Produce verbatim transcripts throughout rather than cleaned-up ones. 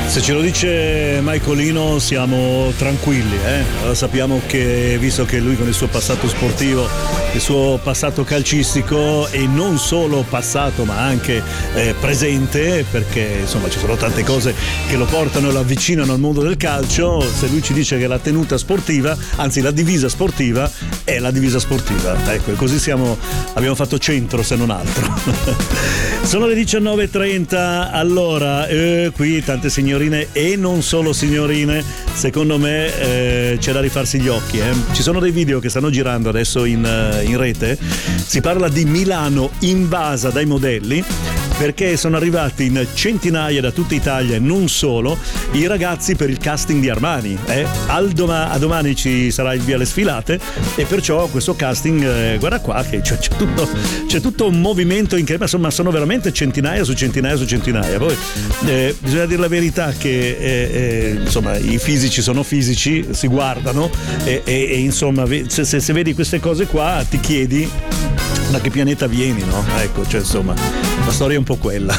Se ce lo dice Michaelino siamo tranquilli, eh? Allora sappiamo che, visto che lui con il suo passato sportivo, il suo passato calcistico, e non solo passato ma anche eh, presente, perché insomma ci sono tante cose che lo portano e lo avvicinano al mondo del calcio, se lui ci dice che la tenuta sportiva, anzi la divisa sportiva, è la divisa sportiva, ecco, e così siamo, abbiamo fatto centro se non altro. Sono le diciannove e trenta, allora eh, qui tante signorine e non solo signorine, secondo me eh, c'è da rifarsi gli occhi, eh. Ci sono dei video che stanno girando adesso in, in rete, si parla di Milano invasa dai modelli, perché sono arrivati in centinaia da tutta Italia e non solo i ragazzi per il casting di Armani, eh. Al doma- a domani ci sarà il via le sfilate e perciò questo casting, eh, guarda qua che c'è, c'è, tutto, c'è tutto un movimento incredibile, insomma sono veramente centinaia su centinaia su centinaia. Poi eh, bisogna dire la verità che eh, eh, insomma i fisici sono fisici, si guardano e, e, e insomma se, se, se vedi queste cose qua ti chiedi da che pianeta vieni, no? Ecco, cioè insomma la storia è un po' quella.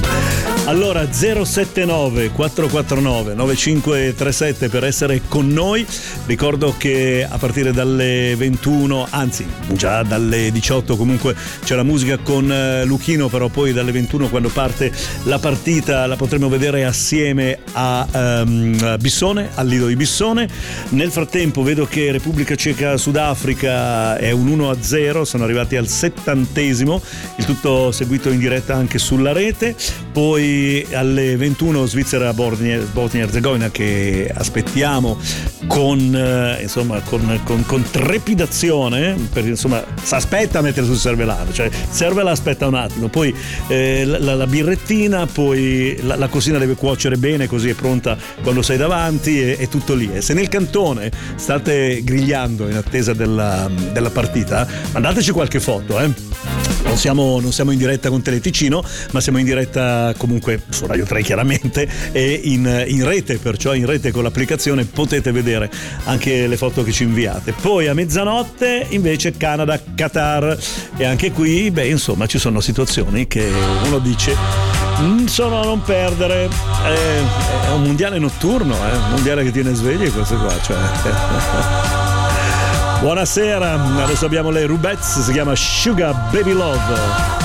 Allora zero sette nove quattro quattro nove nove cinque tre sette per essere con noi. Ricordo che a partire dalle ventuno, anzi già dalle diciotto comunque c'è la musica con Luchino, però poi dalle ventuno quando parte la partita la potremo vedere assieme a um, Bissone, al Lido di Bissone. Nel frattempo vedo che Repubblica Ceca Sudafrica è un uno a zero, sono arrivati al settantesimo, il tutto seguito in diretta anche sulla rete. Poi alle ventuno Svizzera Bosnia Bosnia Erzegovina, che aspettiamo con eh, insomma con, con, con trepidazione, perché insomma si aspetta a mettere sul cervello, cioè cervello aspetta un attimo, poi eh, la, la birrettina, poi la, la cosina deve cuocere bene, così è pronta quando sei davanti, e, e tutto lì. E se nel cantone state grigliando in attesa della, della partita, mandateci qualche foto, eh. Non siamo, non siamo in diretta con Teleticino, ma siamo in diretta comunque su Radio tre chiaramente, e in, in rete, perciò in rete con l'applicazione potete vedere anche le foto che ci inviate. Poi a mezzanotte invece Canada-Qatar, e anche qui beh insomma ci sono situazioni che uno dice sono a non perdere, è, è un mondiale notturno, eh? Un mondiale che tiene svegli questo qua, cioè buonasera, adesso abbiamo le Rubets, si chiama Sugar Baby Love.